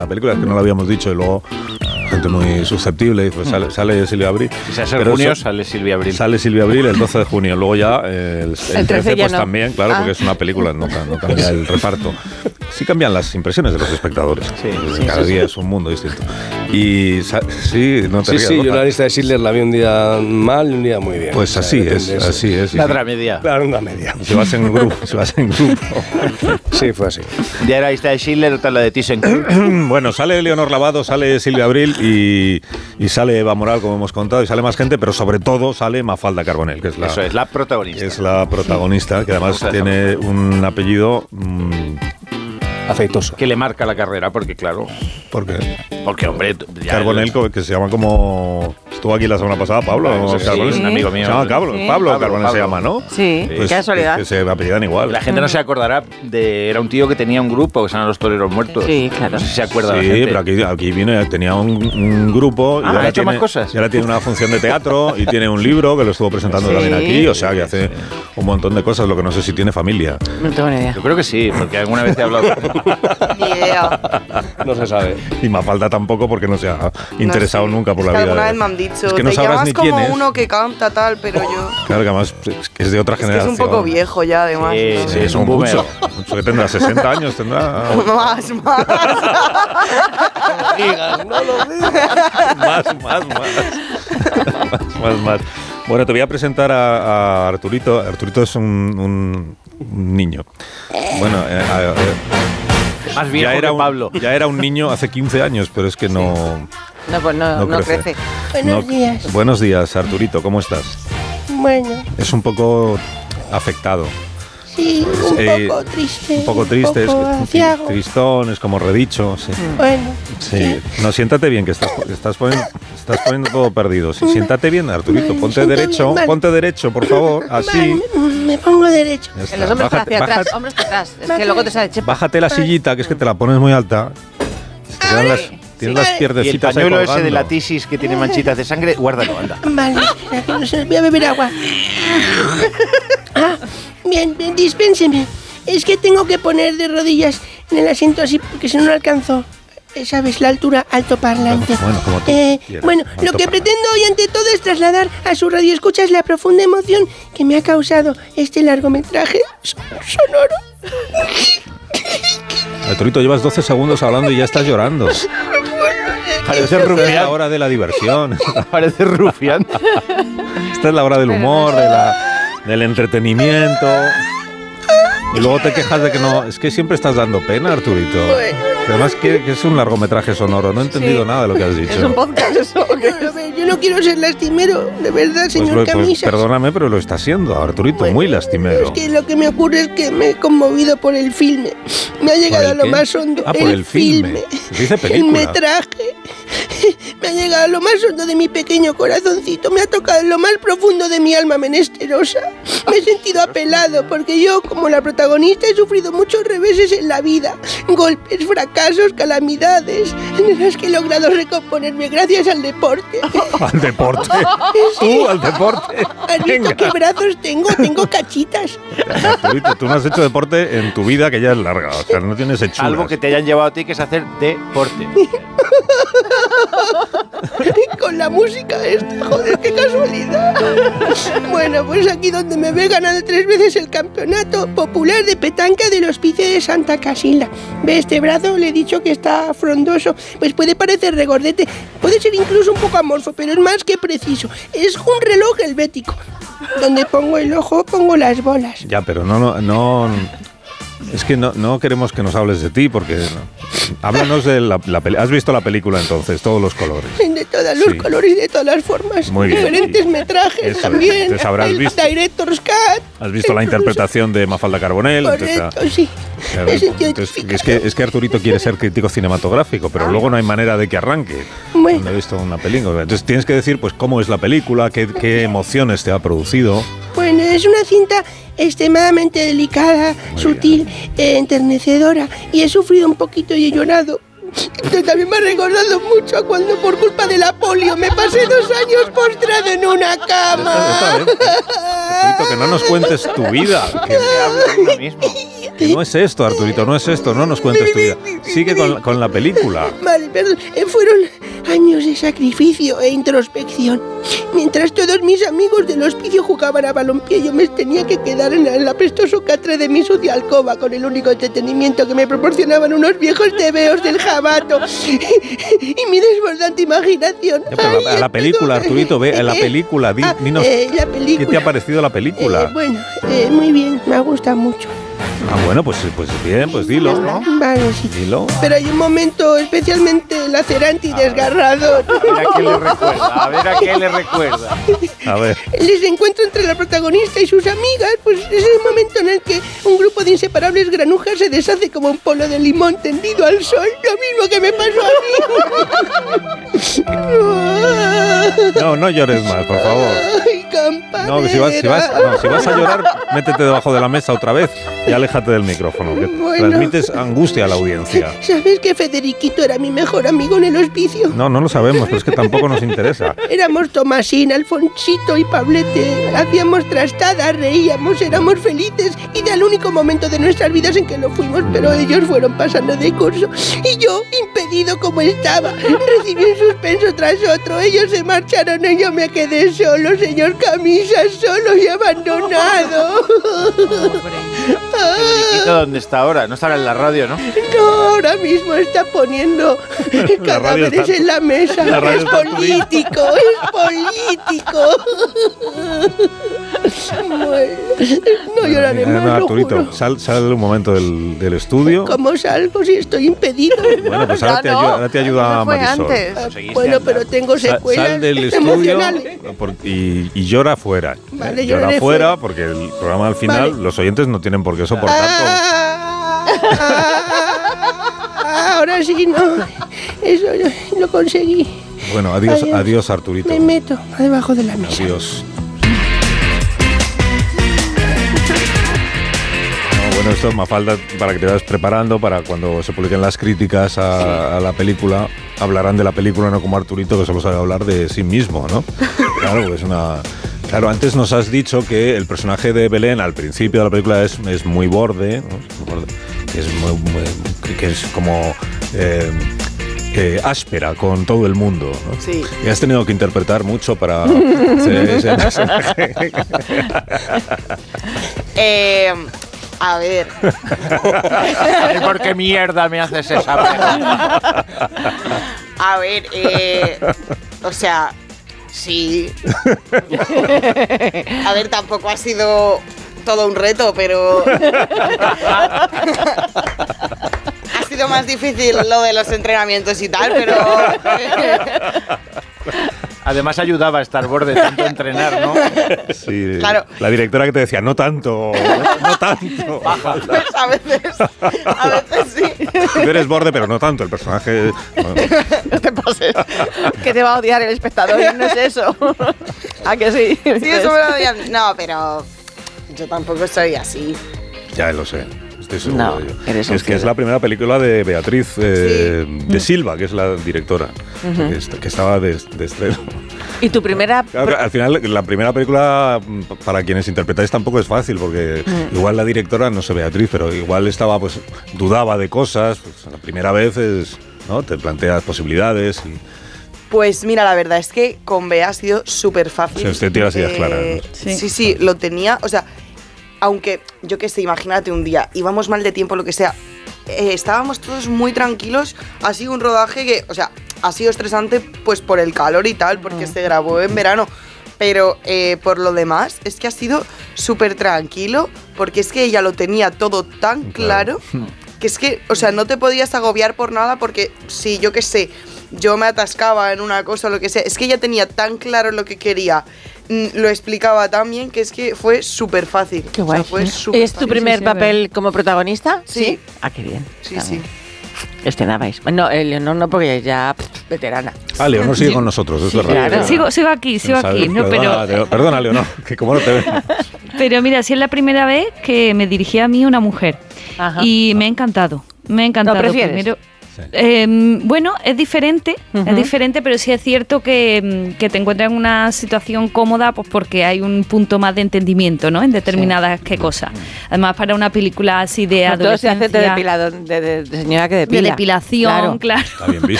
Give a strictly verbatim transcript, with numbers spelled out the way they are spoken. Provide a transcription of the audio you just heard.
La película es que no lo habíamos dicho y luego gente muy susceptible, pues sale, sale Silvia Abril. Si se hace en junio, so, sale Silvia Abril. Sale Silvia Abril el doce de junio. Luego ya eh, el, el trece pues no. También, claro, ah. porque es una película, no, no cambia el reparto. Sí cambian las impresiones de los espectadores. Sí, sí, Cada sí, día sí. es un mundo distinto. Y sí, no te Sí, rías, sí, ¿no? yo la lista de Schindler la vi un día mal y un día muy bien. Pues así o sea, es, es, así es. La otra media. Claro, una media. Si vas en grupo, si vas en grupo. Sí, fue así. Un día la lista de Schindler, otra la de ThyssenKrupp. Bueno, sale Leonor Lavado, sale Silvia Abril y, y sale Eva Moral, como hemos contado, y sale más gente, pero sobre todo sale Mafalda Carbonell, que es la, Eso es, la protagonista. Es la protagonista, que además tiene un apellido... Mmm, aceitoso. Que le marca la carrera, porque claro... ¿Por qué? Porque, hombre... Carbonell, el... que se llama como... Estuvo aquí la semana pasada, Pablo. Bueno, sí, Carbonell. Es un amigo mío. Se llama Pablo, sí. Pablo, Pablo Carbonell Pablo. se llama, ¿no? Sí, pues, qué casualidad. Que, que se apellidan igual. La gente no se acordará de... Era un tío que tenía un grupo que se llama Los Toreros Muertos. Sí, claro. No sé si se acuerda sí, la gente. pero aquí, aquí vino, tenía un, un grupo... Ah, y ahora ¿ha hecho tiene, más cosas? Y ahora tiene una función de teatro y tiene un libro que lo estuvo presentando sí. también aquí. O sea, que hace sí. un montón de cosas, lo que no sé si tiene familia. No tengo ni idea. Yo creo que sí, porque alguna vez he hablado con Ni idea. No se sabe. Y Mafalda tampoco, porque no se ha interesado no, sí. nunca por es la que vida. Alguna de... vez me han dicho, es que no te sabrás llamas ni como quién es. uno que canta tal, pero yo... Claro, que además es que es de otra es generación. Que es un poco viejo ya, además. Sí, ¿no? sí, es un boomer. Mucho, mucho que tendrá sesenta años, tendrá... Más, más. No lo digas, no lo digas. Más, más, más. más, más, más. Bueno, te voy a presentar a, a Arturito. Arturito es un, un, un niño. Bueno, eh, eh, eh, más viejo ya era que un, Pablo. Ya era un niño hace quince años, pero es que no... No, pues no, no, no crece. crece. Buenos no, días. Buenos días, Arturito, ¿cómo estás? Bueno. Es un poco afectado. Sí, un eh, poco triste. Un poco triste, un poco es aciago. tristón, es como redicho. Sí. Bueno. Sí. Sí. No, siéntate bien, que estás, estás, poniendo, estás poniendo todo perdido. Sí, siéntate bien, Arturito. Vale, ponte derecho, bien, vale. ponte derecho, por favor. Así. Vale, me pongo derecho. En los hombros bájate, hacia atrás, bájate, hombros para atrás. Es que luego te sale chepa. Bájate la sillita, que es que te la pones muy alta. Te quedan las, tienes las pierdecitas. Y el pañuelo ahí ese de la tisis que tiene manchitas de sangre, guárdalo, anda. Vale, espera, que no se voy a beber agua. Ah, bien, bien, dispénseme. Es que tengo que poner de rodillas en el asiento así porque si no no alcanzo. ¿Sabes? La altura altoparlante. Bueno, como tú eh, bueno lo que pretendo hoy ante todo es trasladar a su radioescuchas la profunda emoción que me ha causado este largometraje sonoro. Arturito, llevas doce segundos hablando y ya estás llorando. Parece Esta rufián. es la hora de la diversión. Parece rufián. Esta es la hora del humor, de la, del entretenimiento. Y luego te quejas de que no... Es que siempre estás dando pena, Arturito. Además que, que es un largometraje sonoro. No he entendido sí. nada de lo que has dicho. Es un podcast eso. No, no, yo no quiero ser lastimero, de verdad, señor pues lo, Camisas. Pues perdóname, pero lo está haciendo, Arturito, bueno, muy lastimero. Es que lo que me ocurre es que me he conmovido por el filme. Me ha llegado a lo qué? más hondo. Ah, el por el filme. Dice película. El metraje. Me ha llegado a lo más hondo de mi pequeño corazoncito. Me ha tocado en lo más profundo de mi alma menesterosa. Me he sentido apelado porque yo, como la protagonista, he sufrido muchos reveses en la vida. Golpes, fracasos, calamidades, en las que he logrado recomponerme gracias al deporte. ¿Al deporte? Sí. ¿Tú al deporte? ¿Has visto qué brazos tengo? Tengo cachitas. Arturito, tú no has hecho deporte en tu vida, que ya es larga. O sea, no tienes hechuras. Algo que te hayan llevado a ti, que es hacer deporte. Con la música esta, joder, qué casualidad. Bueno, pues aquí donde me ve ganado tres veces el campeonato popular de petanca del Hospicio de Santa Casilda. ¿Ve este brazo? Le he dicho que está frondoso. Pues puede parecer regordete, puede ser incluso un poco amorfo, pero es más que preciso. Es un reloj helvético. Donde pongo el ojo, pongo las bolas. Ya, pero no, no, no... Es que no, no queremos que nos hables de ti, porque... No. Háblanos de la, la película. ¿Has visto la película entonces? Todos los colores. De todos los sí. colores y de todas las formas. Muy bien. Diferentes metrajes Eso también. es. Habrás el visto. Director's Cut. Has visto la interpretación de Mafalda Carbonell. Correcto, entonces, sí. Claro, entonces, es, que, es que Arturito quiere ser crítico cinematográfico, pero luego no hay manera de que arranque. Bueno. No he visto una película. Entonces tienes que decir pues cómo es la película, qué, qué emociones te ha producido. Bueno, es una cinta extremadamente delicada, Muy sutil, eh, enternecedora, y he sufrido un poquito y he llorado. Esto también me ha recordado mucho a cuando por culpa de la polio me pasé dos años postrado en una cama. Arturito, que no nos cuentes tu vida. Que me habla de uno mismo. Que no es esto, Arturito, no es esto, no nos cuentes tu vida. Sigue con, la- con la película. Vale, perdón. Eh, fueron años de sacrificio e introspección. Mientras todos mis amigos del hospicio jugaban a balompié, yo me tenía que quedar en la, en la prestoso catre de mi sucia alcoba con el único entretenimiento que me proporcionaban unos viejos tebeos del jabato y mi desbordante imaginación. Ya, pero a la película, Arturito, ve a la película, di- Ah, dinos eh, la película. qué te ha parecido la película. Eh, bueno, eh, muy bien, me gusta mucho. Ah, bueno, pues, pues bien, pues dilo, ¿no? Vale, sí. Dilo. Pero hay un momento especialmente lacerante y desgarrador. A ver a qué le recuerda, a ver a qué le recuerda. A ver. El desencuentro entre la protagonista y sus amigas, pues es el momento en el que un grupo de inseparables granujas se deshace como un polo de limón tendido al sol, lo mismo que me pasó a mí. No, no llores más, por favor. Ay, campanera. No, si vas, si, vas, no, si vas a llorar, métete debajo de la mesa otra vez y aléjate del micrófono, que Bueno. transmites angustia a la audiencia. ¿Sabes que Federiquito era mi mejor amigo en el hospicio? No, no lo sabemos, pero es que tampoco nos interesa. Éramos Tomasín, Alfonsito y Pablete. Hacíamos trastadas, reíamos, éramos felices y era el único momento de nuestras vidas en que lo fuimos, pero ellos fueron pasando de curso. Y yo, impedido como estaba, recibí un suspenso tras otro. Ellos se marcharon y yo me quedé solo, señor Camisa, solo y abandonado. Federiquito, ¿dónde está ahora? No estará en la radio, ¿no? No, ahora mismo está poniendo La radio cadáveres está- en la mesa. la radio Es está político, es político. Bueno, no lloraré No, más, no, lo Arturito, juro. sal, sal un momento del, del estudio. ¿Cómo salgo si estoy impedido? Bueno, pues ahora Ya te, no, ayuda, ahora te ayuda eso fue Marisol. antes. Ah, Conseguiste bueno, andar. pero tengo Sa- secuelas Sal del estudio emocionales. por- y, y llora fuera. Vale, Eh, llora lloraré fuera fuera. porque el programa al final, Vale. los oyentes no tienen por qué soportar todo. Ah, ah, ahora sí, no. Eso yo- lo conseguí. Bueno, adiós, Adiós. adiós Arturito. Me meto debajo de la mesa. Adiós. No, bueno, esto es Mafalda para que te vayas preparando para cuando se publiquen las críticas a, a la película. Hablarán de la película, no como Arturito, que solo sabe hablar de sí mismo, ¿no? Claro, pues es una... Claro, antes nos has dicho que el personaje de Belén al principio de la película es, es muy borde, ¿no? Es muy, muy- que es como eh, eh, áspera con todo el mundo, ¿no? Sí. Y has tenido que interpretar mucho para ser ese personaje. Eh, a ver. ¿Y por qué mierda me haces esa pregunta? A ver, eh, o sea, sí. A ver, tampoco ha sido todo un reto, pero ha sido más difícil lo de los entrenamientos y tal, pero Además ayudaba a estar borde tanto entrenar, ¿no? Sí, Claro. La directora que te decía, no tanto, no tanto. pues a veces, a veces sí. Tú eres borde, pero no tanto. El personaje... bueno, No te pases. Que te va a odiar el espectador, y no es eso. ¿A que sí? Sí, eso me lo odian. No, pero yo tampoco soy así. ya lo sé. Estoy seguro No, de ello. eres un Es que es ciego. la primera película de Beatriz eh, Mm. de Silva, que es la directora, que, est- que estaba de, de estreno. ¿Y tu primera? Claro, que al final, la primera película, mm, para quienes interpretáis, tampoco es fácil, porque Mm. igual la directora, no sé Beatriz, pero igual estaba, pues, dudaba de cosas. Pues, la primera vez es, ¿no? Te planteas posibilidades y... Pues mira, la verdad es que con Bea ha sido súper fácil. Sí, usted tiene las ideas claras, ¿no? Sí. Sí. sí, lo tenía. O sea, aunque yo qué sé, imagínate un día, íbamos mal de tiempo, lo que sea, eh, estábamos todos muy tranquilos. Ha sido un rodaje que, o sea, ha sido estresante pues por el calor y tal, porque se grabó en verano. Pero eh, por lo demás, es que ha sido súper tranquilo, porque es que ella lo tenía todo tan claro, que es que, o sea, no te podías agobiar por nada, porque si yo qué sé, yo me atascaba en una cosa o lo que sea, es que ella tenía tan claro lo que quería, mm, lo explicaba tan bien, que es que fue súper fácil. Qué O sea, guay. fue súper ¿Es tu fácil. primer sí, sí, papel como protagonista? Sí. Ah, qué bien. Sí, También. sí. Estrenabais. No, eh, Leonor no, porque ya pff, veterana. Ah, Leonor sigue con nosotros, es verdad. claro. Sigo, sigo aquí, sigo ¿Sabes? aquí. No, Perdona, pero, Leo- perdona, Leonor, que como no te ven. pero mira, si es la primera vez que me dirigía a mí una mujer. Ajá. Y me ha encantado. Me ha encantado. ¿Lo prefieres? Primero, Sí. Eh, bueno, es diferente, Ujú. es diferente, pero sí es cierto que, que te encuentras en una situación cómoda, pues porque hay un punto más de entendimiento, ¿no? En determinadas qué cosas. Además, para una película así de Todo se hace de adolescencia, depilado, de, de- de señora que de depila. depilación, Claro. claro. Está bien visto.